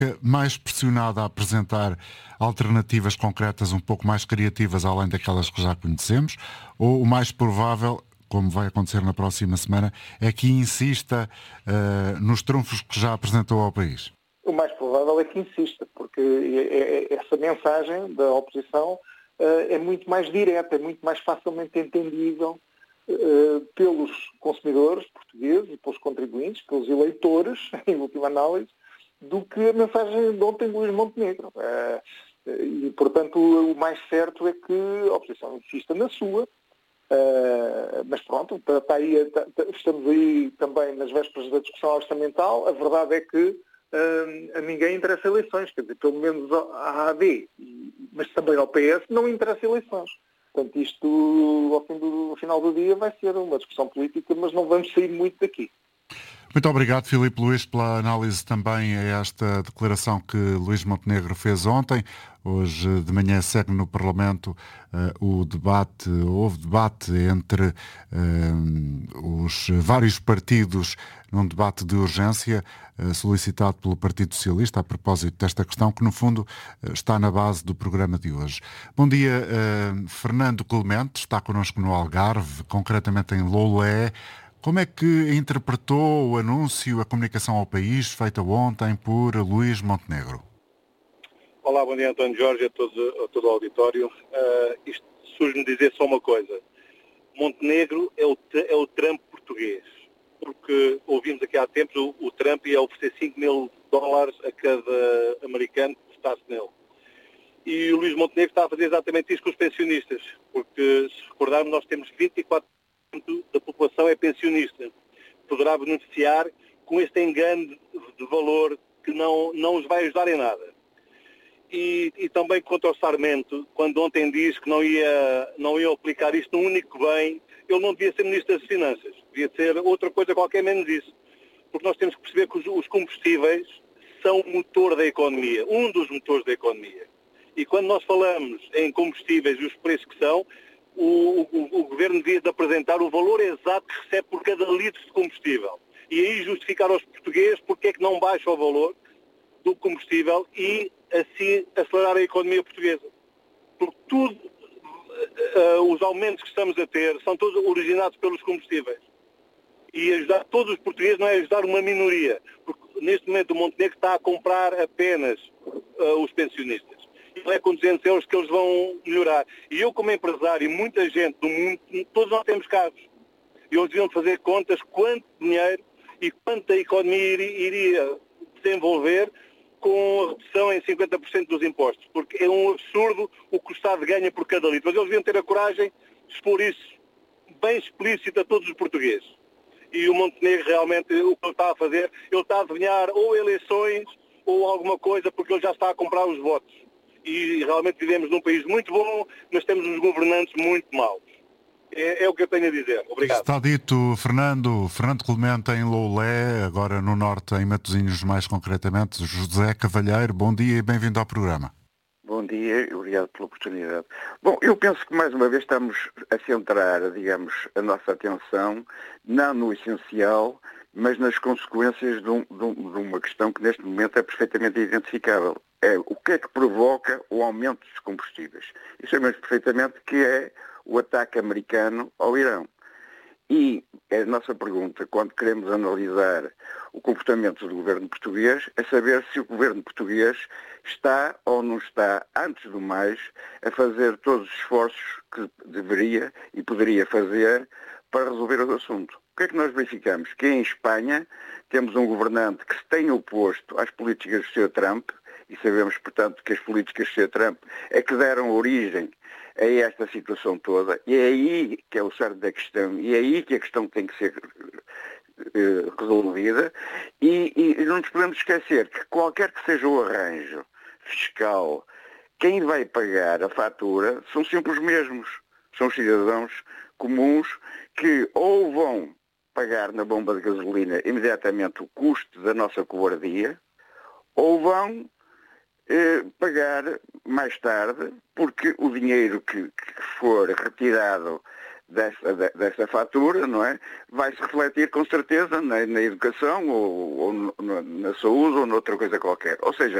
mais pressionada a apresentar alternativas concretas um pouco mais criativas, além daquelas que já conhecemos, ou o mais provável, como vai acontecer na próxima semana, é que insista nos trunfos que já apresentou ao país? O mais provável é que insista, porque essa mensagem da oposição é muito mais direta, é muito mais facilmente entendível pelos consumidores portugueses e pelos contribuintes, pelos eleitores, em última análise, do que a mensagem de ontem de Luís Montenegro. E, portanto, o mais certo é que a oposição insista na sua, mas pronto, estamos aí também nas vésperas da discussão orçamental. A verdade é que a ninguém interessa eleições, quer dizer, pelo menos à AD, mas também ao PS não interessa eleições. Portanto, isto, ao final do dia, vai ser uma discussão política, mas não vamos sair muito daqui. Muito obrigado, Filipe Luís, pela análise também a esta declaração que Luís Montenegro fez ontem. Hoje de manhã segue no Parlamento houve debate entre os vários partidos num debate de urgência solicitado pelo Partido Socialista a propósito desta questão que, no fundo, está na base do programa de hoje. Bom dia, Fernando Clemente, está connosco no Algarve, concretamente em Loulé. Como é que interpretou o anúncio, a comunicação ao país feita ontem por Luís Montenegro? Olá, bom dia, António Jorge, a todo o auditório. Isto surge-me dizer só uma coisa. Montenegro é o Trump português, porque ouvimos aqui há tempos o Trump ia oferecer $5.000 a cada americano que votasse nele. E o Luís Montenegro está a fazer exatamente isso com os pensionistas, porque, se recordarmos, nós temos 24% da população é pensionista. Poderá beneficiar com este engano de valor que não os vai ajudar em nada. E também quanto ao Sarmento, quando ontem disse que não ia aplicar isto no único bem, ele não devia ser Ministro das Finanças, devia ser outra coisa qualquer menos isso. Porque nós temos que perceber que os combustíveis são o motor da economia, um dos motores da economia. E quando nós falamos em combustíveis e os preços que são, o Governo devia de apresentar o valor exato que recebe por cada litro de combustível. E aí justificar aos portugueses porque é que não baixa o valor do combustível e assim acelerar a economia portuguesa. Porque os aumentos que estamos a ter são todos originados pelos combustíveis. E ajudar todos os portugueses não é ajudar uma minoria. Porque neste momento o Montenegro está a comprar apenas os pensionistas. E não é com 200 euros que eles vão melhorar. E eu, como empresário, e muita gente do mundo, todos nós temos carros. E eles deviam fazer contas quanto dinheiro e quanto a economia iria desenvolver com a redução em 50% dos impostos. Porque é um absurdo o que o Estado ganha por cada litro. Mas eles deviam ter a coragem de expor isso bem explícito a todos os portugueses. E o Montenegro realmente, o que ele está a fazer, ele está a adivinhar ou eleições ou alguma coisa, porque ele já está a comprar os votos. E realmente vivemos num país muito bom, mas temos uns governantes muito maus. É o que eu tenho a dizer. Obrigado. Está dito, Fernando Clemente em Loulé, agora no norte, em Matosinhos mais concretamente. José Cavalheiro, bom dia e bem-vindo ao programa. Bom dia e obrigado pela oportunidade. Bom, eu penso que mais uma vez estamos a centrar, digamos, a nossa atenção não no essencial, mas nas consequências de uma questão que neste momento é perfeitamente identificável. É o que é que provoca o aumento dos combustíveis. E sabemos perfeitamente que é o ataque americano ao Irão. E a nossa pergunta, quando queremos analisar o comportamento do governo português, é saber se o governo português está ou não está, antes do mais, a fazer todos os esforços que deveria e poderia fazer para resolver o assunto. O que é que nós verificamos? Que em Espanha temos um governante que se tem oposto às políticas do Sr. Trump, e sabemos, portanto, que as políticas do Sr. Trump é que deram origem a esta situação toda, e é aí que é o cerne da questão, e é aí que a questão tem que ser resolvida, e não nos podemos esquecer que qualquer que seja o arranjo fiscal, quem vai pagar a fatura são sempre os mesmos, são os cidadãos comuns que ou vão pagar na bomba de gasolina imediatamente o custo da nossa covardia, ou vão pagar mais tarde, porque o dinheiro que for retirado dessa fatura, não é? Vai-se refletir com certeza na educação ou na saúde ou noutra coisa qualquer. Ou seja,